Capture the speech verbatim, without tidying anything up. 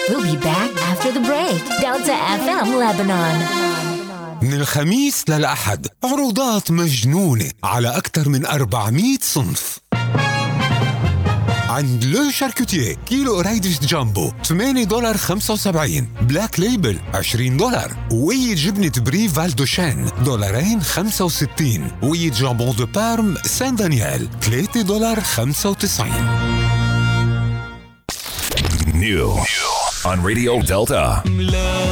We'll be back after the break. Delta إف إم Lebanon. من الخميس للأحد عروضات مجنونة على أكثر من أربعمية صنف. عند لو شاركوتيه كيلو قريدش جامبو ثمانية دولار خمسة وسبعين، بلاك ليبل عشرين دولار، وقية جبنة بري فالدوشان دولارين خمسة وستين، وقية جامبون دو بارم سان دانيال ثلاثة دولار خمسة وتسعين. New on Radio Delta.